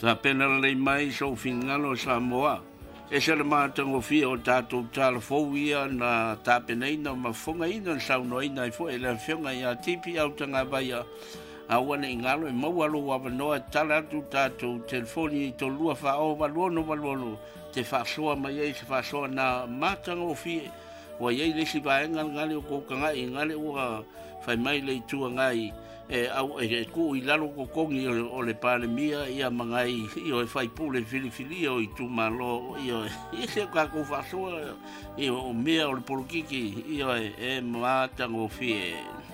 Sa pena lei mai so fingalo Samoa. E se le mātango fia o tātou tāla fōwia na tāpenei na mafonga ina sauno ina i fo e le whionga i a tipi au tanga vai a wane i ngalo e maualo wa noa tala atu tātou telefoni i to lua wha o waluono te whasoa mai ei se whasoa na mātango fia wa iei lesi vaenga ngale o kōkanga i ngale ua whai mai le tua ngai e au e ku i lalo ko kongi o le pale mia ia mangai i o fai pule fili o i tu malo i o i se ka ko faso i o mea o le porukiki i o e matango fie